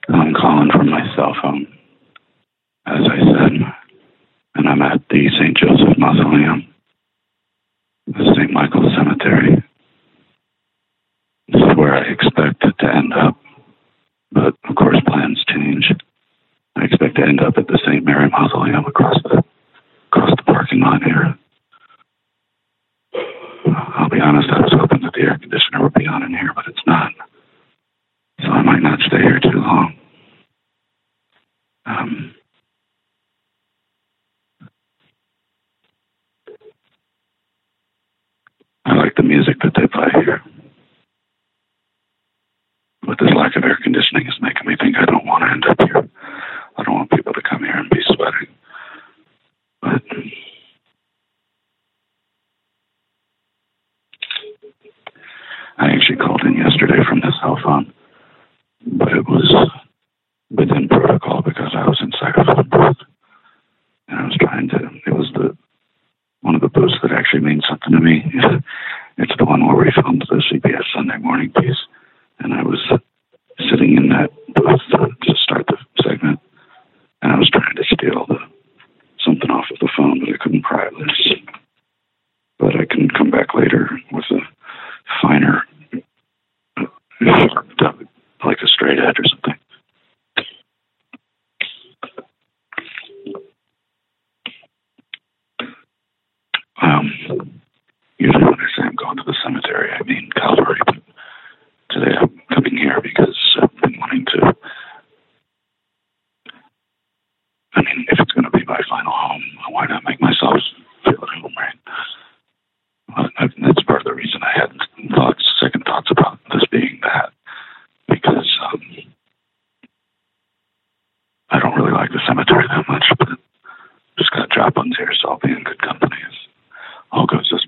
I'm calling from my cell phone, as I said, and I'm at the St. Joseph Mausoleum, the St. Michael Cemetery. This is where I expect to end up, but of course plans change. I expect to end up at the St. Mary Mausoleum across the parking lot here. I'll be honest, I was hoping that the air conditioner would be on in here, but it's not. So I might not stay here too long. I like the music that they play here. But this lack of air conditioning is making me think I don't want to end up here. I don't want people to come here and be sweating. But I actually called in yesterday from the cell phone, but it was within protocol because I was inside a phone booth. And I was it was one of the booths that actually means something to me. It's the one where we filmed the CBS Sunday morning piece. And I was sitting in that booth to start the segment. And I was trying to steal something off of the phone, but I couldn't pry it loose. But I can come back later with a finer, like a straight edge or something. Usually when I say I'm going to the cemetery, I mean Calvary, but today I'm coming here because I've been wanting to. I mean, if it's going to be my final home, why not make myself feel at home, right? That's part of the reason I had second thoughts about this being that, because I don't really like the cemetery that much, but just got drop-ins here, so I'll be in good company. All goes as